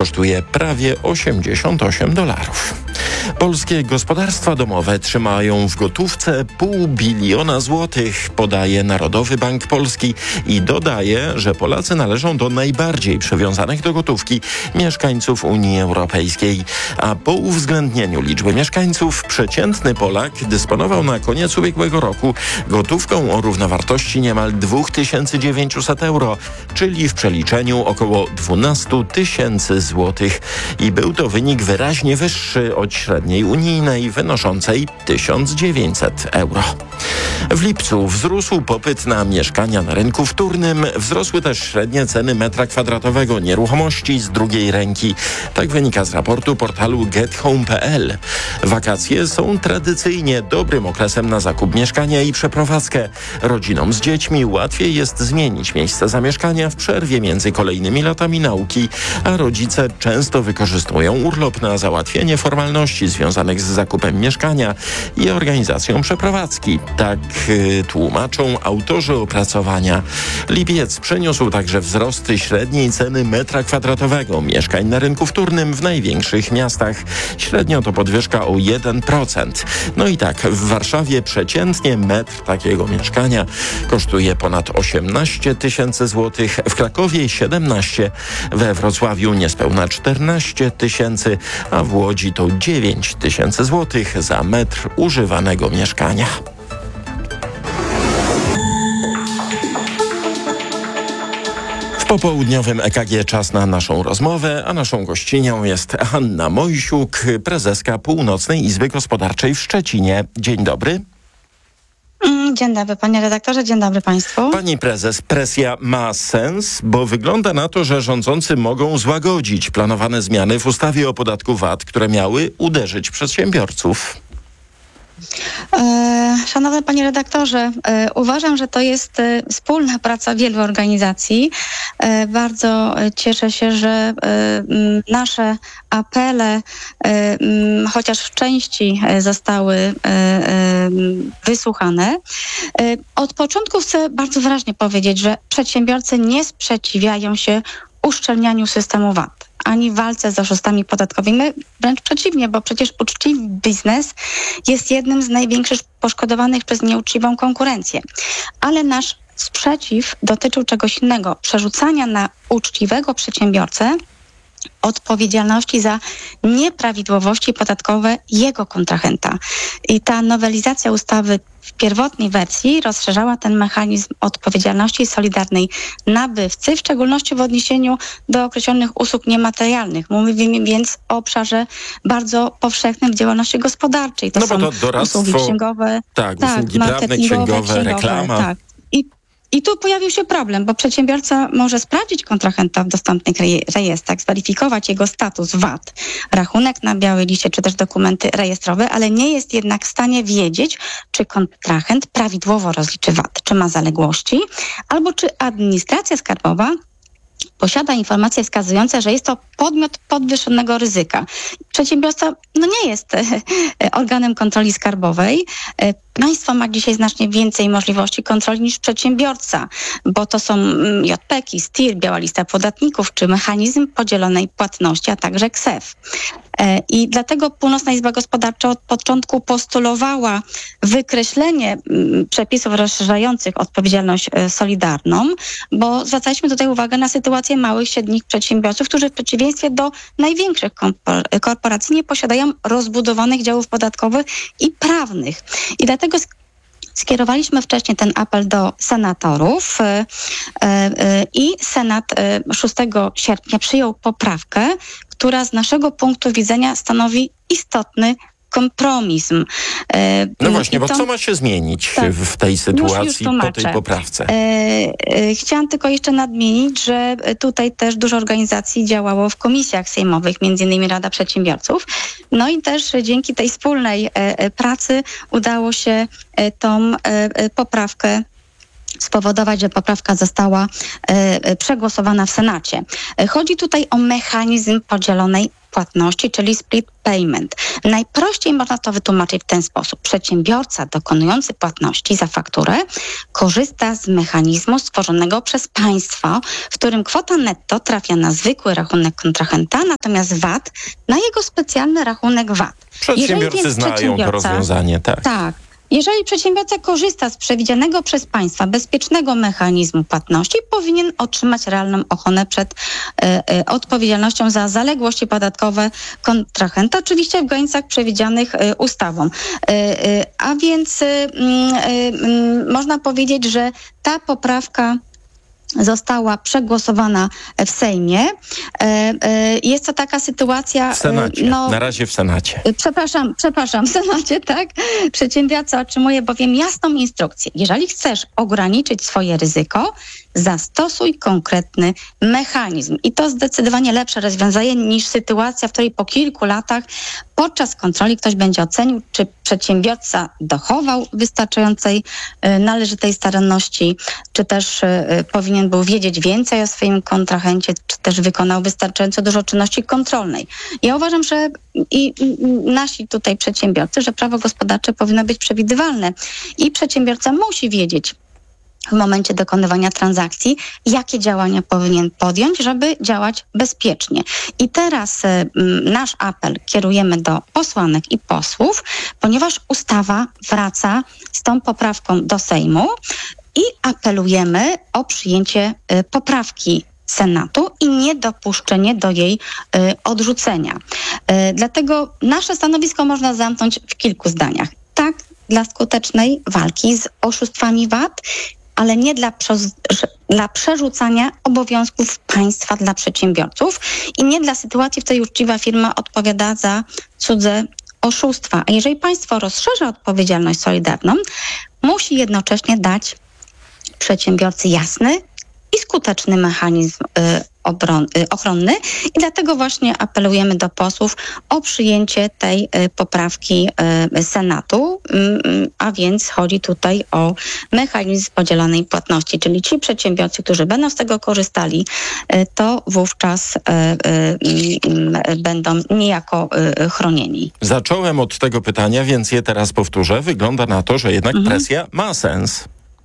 kosztuje prawie $88. Polskie gospodarstwa domowe trzymają w gotówce $500 miliona, podaje Narodowy Bank Polski i dodaje, że Polacy należą do najbardziej przywiązanych do gotówki mieszkańców Unii Europejskiej. A po uwzględnieniu liczby mieszkańców przeciętny Polak dysponował na koniec ubiegłego roku gotówką o równowartości niemal 2900 euro, czyli w przeliczeniu około 12 000 złotych. I był to wynik wyraźnie wyższy od średniej unijnej wynoszącej 1900 euro. W lipcu wzrósł popyt na mieszkania na rynku wtórnym, wzrosły też średnie ceny metra kwadratowego nieruchomości z drugiej ręki. Tak wynika z raportu portalu gethome.pl. Wakacje są tradycyjnie dobrym okresem na zakup mieszkania i przeprowadzkę. Rodzinom z dziećmi łatwiej jest zmienić miejsce zamieszkania w przerwie między kolejnymi latami nauki, a rodzice często wykorzystują urlop na załatwienie formalności związanych z zakupem mieszkania i organizacją przeprowadzki. Tak tłumaczą autorzy opracowania. Lipiec przyniósł także wzrosty średniej ceny metra kwadratowego mieszkań na rynku wtórnym w największych miastach. Średnio to podwyżka o 1%. No i tak, w Warszawie przeciętnie metr takiego mieszkania kosztuje ponad 18 000 złotych, w Krakowie 17, we Wrocławiu niespełna 14 000, a w Łodzi to 9 000 złotych za metr używanego mieszkania. W popołudniowym EKG czas na naszą rozmowę, a naszą gościnią jest Hanna Mojsiuk, prezeska Północnej Izby Gospodarczej w Szczecinie. Dzień dobry. Dzień dobry, panie redaktorze, dzień dobry państwu. Pani prezes, presja ma sens, bo wygląda na to, że rządzący mogą złagodzić planowane zmiany w ustawie o podatku VAT, które miały uderzyć przedsiębiorców. Szanowny panie redaktorze, uważam, że to jest wspólna praca wielu organizacji. Bardzo cieszę się, że nasze apele, chociaż w części zostały wysłuchane. Od początku chcę bardzo wyraźnie powiedzieć, że przedsiębiorcy nie sprzeciwiają się uszczelnianiu systemu VAT ani walce z oszustami podatkowymi. Wręcz przeciwnie, bo przecież uczciwy biznes jest jednym z największych poszkodowanych przez nieuczciwą konkurencję. Ale nasz sprzeciw dotyczył czegoś innego. Przerzucania na uczciwego przedsiębiorcę odpowiedzialności za nieprawidłowości podatkowe jego kontrahenta. I ta nowelizacja ustawy w pierwotnej wersji rozszerzała ten mechanizm odpowiedzialności solidarnej nabywcy, w szczególności w odniesieniu do określonych usług niematerialnych. Mówimy więc o obszarze bardzo powszechnym w działalności gospodarczej. To są usługi księgowe, usługi prawne, księgowe, reklama. Tak. I tu pojawił się problem, bo przedsiębiorca może sprawdzić kontrahenta w dostępnych rejestrach, zweryfikować jego status VAT, rachunek na białej liście, czy też dokumenty rejestrowe, ale nie jest jednak w stanie wiedzieć, czy kontrahent prawidłowo rozliczy VAT, czy ma zaległości, albo czy administracja skarbowa posiada informacje wskazujące, że jest to podmiot podwyższonego ryzyka. Przedsiębiorca nie jest organem kontroli skarbowej. Państwo ma dzisiaj znacznie więcej możliwości kontroli niż przedsiębiorca, bo to są JPK-i, STIR, biała lista podatników, czy mechanizm podzielonej płatności, a także KSEF. I dlatego Północna Izba Gospodarcza od początku postulowała wykreślenie przepisów rozszerzających odpowiedzialność solidarną, bo zwracaliśmy tutaj uwagę na sytuację małych, średnich przedsiębiorców, którzy w przeciwieństwie do największych korporacji nie posiadają rozbudowanych działów podatkowych i prawnych. I dlatego skierowaliśmy wcześniej ten apel do senatorów i Senat 6 sierpnia przyjął poprawkę, która z naszego punktu widzenia stanowi istotny kompromis. No właśnie, bo co ma się zmienić w tej sytuacji po tej poprawce? Chciałam tylko jeszcze nadmienić, że tutaj też dużo organizacji działało w komisjach sejmowych, między innymi Rada Przedsiębiorców. No i też dzięki tej wspólnej pracy udało się tą poprawkę spowodować, że poprawka została przegłosowana w Senacie. Chodzi tutaj o mechanizm podzielonej płatności, czyli split payment. Najprościej można to wytłumaczyć w ten sposób. Przedsiębiorca dokonujący płatności za fakturę korzysta z mechanizmu stworzonego przez państwo, w którym kwota netto trafia na zwykły rachunek kontrahenta, natomiast VAT na jego specjalny rachunek VAT. Przedsiębiorcy znają to rozwiązanie, tak. Tak. Jeżeli przedsiębiorca korzysta z przewidzianego przez państwa bezpiecznego mechanizmu płatności, powinien otrzymać realną ochronę przed odpowiedzialnością za zaległości podatkowe kontrahenta, oczywiście w granicach przewidzianych ustawą. A więc można powiedzieć, że ta poprawka została przegłosowana w Sejmie. Jest to taka sytuacja... W Senacie, na razie w Senacie. Przepraszam, w Senacie, tak? Przedsiębiorca otrzymuje bowiem jasną instrukcję. Jeżeli chcesz ograniczyć swoje ryzyko, zastosuj konkretny mechanizm. I to zdecydowanie lepsze rozwiązanie niż sytuacja, w której po kilku latach podczas kontroli ktoś będzie ocenił, czy przedsiębiorca dochował wystarczającej, należytej staranności, czy też powinien był wiedzieć więcej o swoim kontrahencie, czy też wykonał wystarczająco dużo czynności kontrolnej. Ja uważam, że i nasi tutaj przedsiębiorcy, że prawo gospodarcze powinno być przewidywalne i przedsiębiorca musi wiedzieć w momencie dokonywania transakcji, jakie działania powinien podjąć, żeby działać bezpiecznie. I teraz nasz apel kierujemy do posłanek i posłów, ponieważ ustawa wraca z tą poprawką do Sejmu i apelujemy o przyjęcie poprawki Senatu i niedopuszczenie do jej odrzucenia. Dlatego nasze stanowisko można zamknąć w kilku zdaniach. Tak, dla skutecznej walki z oszustwami VAT, ale nie dla przerzucania obowiązków państwa dla przedsiębiorców i nie dla sytuacji, w której uczciwa firma odpowiada za cudze oszustwa. A jeżeli państwo rozszerza odpowiedzialność solidarną, musi jednocześnie dać przedsiębiorcy jasny i skuteczny mechanizm ochronny i dlatego właśnie apelujemy do posłów o przyjęcie tej poprawki Senatu, a więc chodzi tutaj o mechanizm podzielonej płatności, czyli ci przedsiębiorcy, którzy będą z tego korzystali, to wówczas będą niejako chronieni. Zacząłem od tego pytania, więc je teraz powtórzę. Wygląda na to, że jednak presja ma sens.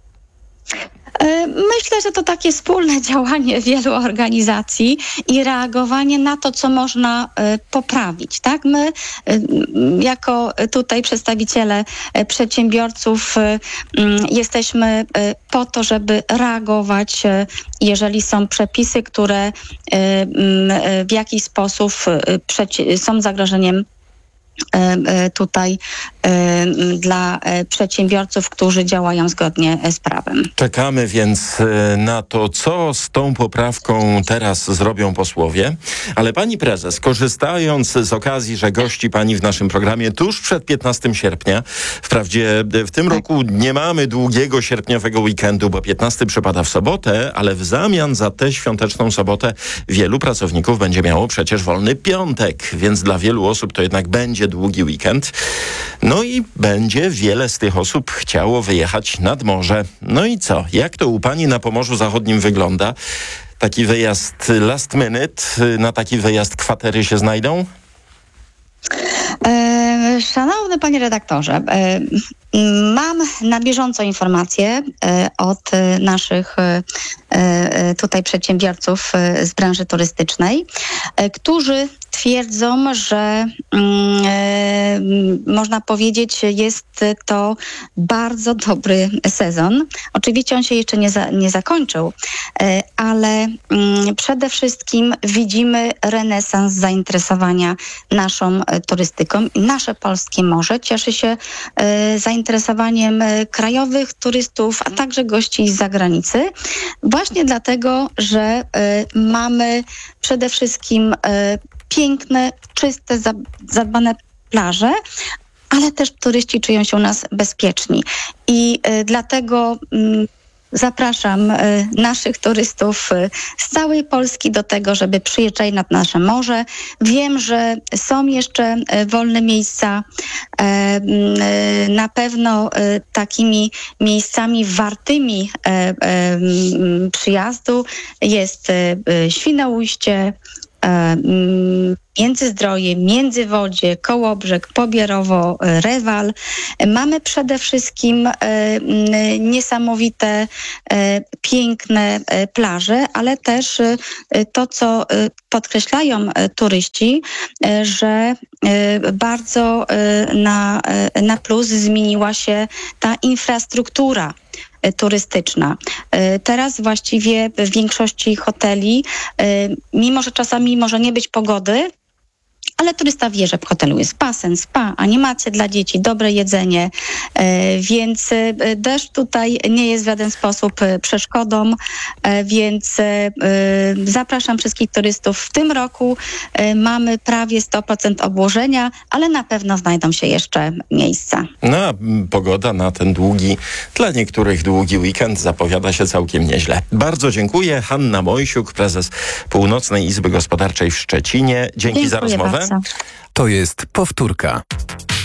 Myślę, że to takie wspólne działanie wielu organizacji i reagowanie na to, co można poprawić. Tak? My jako tutaj przedstawiciele przedsiębiorców jesteśmy po to, żeby reagować, jeżeli są przepisy, które w jakiś sposób są zagrożeniem tutaj dla przedsiębiorców, którzy działają zgodnie z prawem. Czekamy więc na to, co z tą poprawką teraz zrobią posłowie. Ale pani prezes, korzystając z okazji, że gości pani w naszym programie tuż przed 15 sierpnia, wprawdzie w tym roku nie mamy długiego sierpniowego weekendu, bo 15 przypada w sobotę, ale w zamian za tę świąteczną sobotę wielu pracowników będzie miało przecież wolny piątek, więc dla wielu osób to jednak będzie długi weekend. No i będzie wiele z tych osób chciało wyjechać nad morze. No i co? Jak to u pani na Pomorzu Zachodnim wygląda? Taki wyjazd last minute, na taki wyjazd kwatery się znajdą? Szanowny panie redaktorze, mam na bieżąco informacje od naszych tutaj przedsiębiorców z branży turystycznej, którzy twierdzą, że można powiedzieć, jest to bardzo dobry sezon. Oczywiście on się jeszcze nie zakończył, ale przede wszystkim widzimy renesans zainteresowania naszą turystyką. Nasze polskie morze cieszy się zainteresowaniem krajowych turystów, a także gości z zagranicy. Właśnie dlatego, że mamy przede wszystkim piękne, czyste, zadbane plaże, ale też turyści czują się u nas bezpieczni. I dlatego zapraszam naszych turystów z całej Polski do tego, żeby przyjeżdżali nad nasze morze. Wiem, że są jeszcze wolne miejsca. Na pewno takimi miejscami wartymi przyjazdu jest Świnoujście, Międzyzdroje, Międzywodzie, Kołobrzeg, Pobierowo, Rewal. Mamy przede wszystkim niesamowite, piękne plaże, ale też to, co podkreślają turyści, że bardzo na plus zmieniła się ta infrastruktura turystyczna. Teraz właściwie w większości hoteli, mimo że czasami może nie być pogody, ale turysta wie, że w hotelu jest basen, spa, animacje dla dzieci, dobre jedzenie, więc deszcz tutaj nie jest w żaden sposób przeszkodą, więc zapraszam wszystkich turystów. W tym roku mamy prawie 100% obłożenia, ale na pewno znajdą się jeszcze miejsca. No, a pogoda na ten dla niektórych długi weekend zapowiada się całkiem nieźle. Bardzo dziękuję. Hanna Mojsiuk, prezes Północnej Izby Gospodarczej w Szczecinie. Dzięki za rozmowę. Bardzo. To jest powtórka.